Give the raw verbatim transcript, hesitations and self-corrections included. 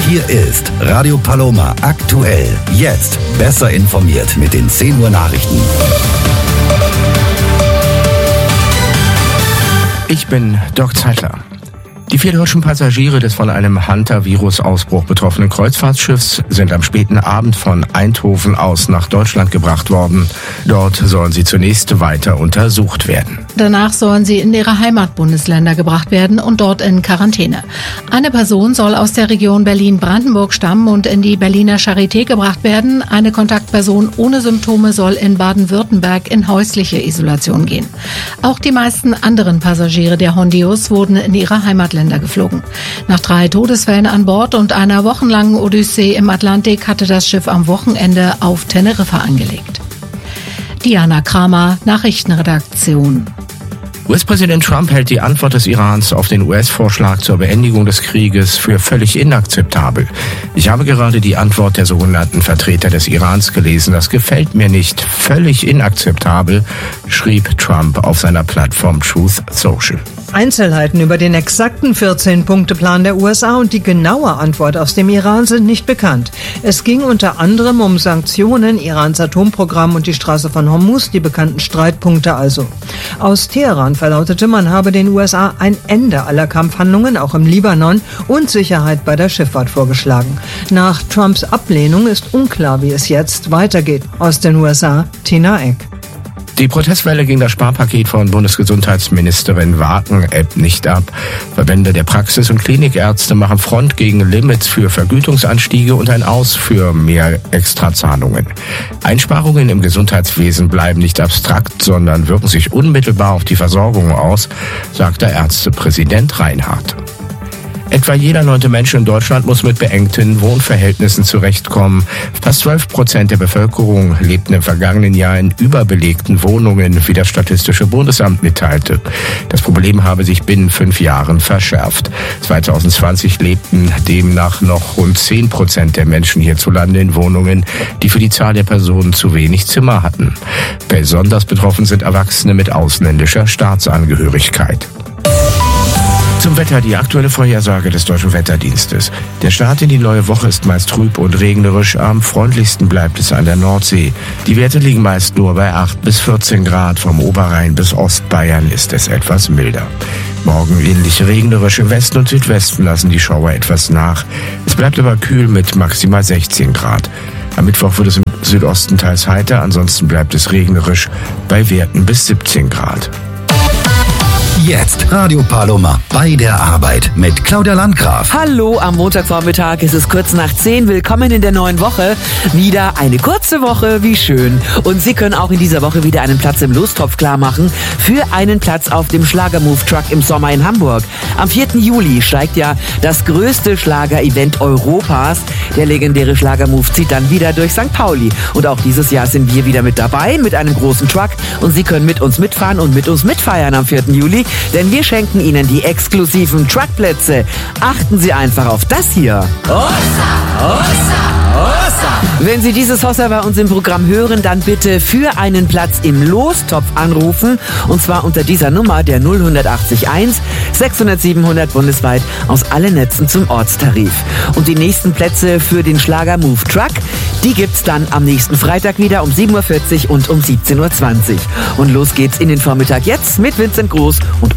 Hier ist Radio Paloma aktuell. Jetzt besser informiert mit den zehn Uhr Nachrichten. Ich bin Dirk Zeitler. Die vier deutschen Passagiere des von einem Hunter-Virus-Ausbruch betroffenen Kreuzfahrtschiffs sind am späten Abend von Eindhoven aus nach Deutschland gebracht worden. Dort sollen sie zunächst weiter untersucht werden. Danach sollen sie in ihre Heimatbundesländer gebracht werden und dort in Quarantäne. Eine Person soll aus der Region Berlin-Brandenburg stammen und in die Berliner Charité gebracht werden. Eine Kontaktperson ohne Symptome soll in Baden-Württemberg in häusliche Isolation gehen. Auch die meisten anderen Passagiere der Hondius wurden in ihre Heimatländer geflogen. Nach drei Todesfällen an Bord und einer wochenlangen Odyssee im Atlantik hatte das Schiff am Wochenende auf Teneriffa angelegt. Diana Kramer, Nachrichtenredaktion. U S-Präsident Trump hält die Antwort des Irans auf den U S-Vorschlag zur Beendigung des Krieges für völlig inakzeptabel. Ich habe gerade die Antwort der sogenannten Vertreter des Irans gelesen. Das gefällt mir nicht. Völlig inakzeptabel, schrieb Trump auf seiner Plattform Truth Social. Einzelheiten über den exakten vierzehn-Punkte-Plan der U S A und die genaue Antwort aus dem Iran sind nicht bekannt. Es ging unter anderem um Sanktionen, Irans Atomprogramm und die Straße von Hormuz, die bekannten Streitpunkte also. Aus Teheran verlautete, man habe den U S A ein Ende aller Kampfhandlungen, auch im Libanon, und Sicherheit bei der Schifffahrt vorgeschlagen. Nach Trumps Ablehnung ist unklar, wie es jetzt weitergeht. Aus den U S A, Tina Eck. Die Protestwelle gegen das Sparpaket von Bundesgesundheitsministerin Wagen ebbt nicht ab. Verbände der Praxis- und Klinikärzte machen Front gegen Limits für Vergütungsanstiege und ein Aus für mehr Extrazahlungen. Einsparungen im Gesundheitswesen bleiben nicht abstrakt, sondern wirken sich unmittelbar auf die Versorgung aus, sagt der Ärztepräsident Reinhardt. Etwa jeder neunte Mensch in Deutschland muss mit beengten Wohnverhältnissen zurechtkommen. Fast zwölf Prozent der Bevölkerung lebten im vergangenen Jahr in überbelegten Wohnungen, wie das Statistische Bundesamt mitteilte. Das Problem habe sich binnen fünf Jahren verschärft. zwanzig zwanzig lebten demnach noch rund zehn Prozent der Menschen hierzulande in Wohnungen, die für die Zahl der Personen zu wenig Zimmer hatten. Besonders betroffen sind Erwachsene mit ausländischer Staatsangehörigkeit. Zum Wetter die aktuelle Vorhersage des Deutschen Wetterdienstes. Der Start in die neue Woche ist meist trüb und regnerisch. Am freundlichsten bleibt es an der Nordsee. Die Werte liegen meist nur bei acht bis vierzehn Grad. Vom Oberrhein bis Ostbayern ist es etwas milder. Morgen ähnlich regnerisch. Im Westen und Südwesten lassen die Schauer etwas nach. Es bleibt aber kühl mit maximal sechzehn Grad. Am Mittwoch wird es im Südosten teils heiter. Ansonsten bleibt es regnerisch bei Werten bis siebzehn Grad. Jetzt Radio Paloma bei der Arbeit mit Claudia Landgraf. Hallo am Montagvormittag, es ist kurz nach zehn. Willkommen in der neuen Woche. Wieder eine kurze Woche, wie schön. Und Sie können auch in dieser Woche wieder einen Platz im Lostopf klar machen für einen Platz auf dem Schlagermove-Truck im Sommer in Hamburg. Am vierten Juli steigt ja das größte Schlager-Event Europas. Der legendäre Schlagermove zieht dann wieder durch Sankt Pauli. Und auch dieses Jahr sind wir wieder mit dabei mit einem großen Truck. Und Sie können mit uns mitfahren und mit uns mitfeiern am vierten Juli. Denn wir schenken Ihnen die exklusiven Truckplätze. Achten Sie einfach auf das hier. Hossa, Hossa, Hossa. Wenn Sie dieses Hossa bei uns im Programm hören, dann bitte für einen Platz im Lostopf anrufen. Und zwar unter dieser Nummer, der null acht eins sechshundert siebenhundert bundesweit aus allen Netzen zum Ortstarif. Und die nächsten Plätze für den Schlager Move Truck, die gibt's dann am nächsten Freitag wieder um sieben Uhr vierzig und um siebzehn Uhr zwanzig. Und los geht's in den Vormittag jetzt mit Vincent Groß und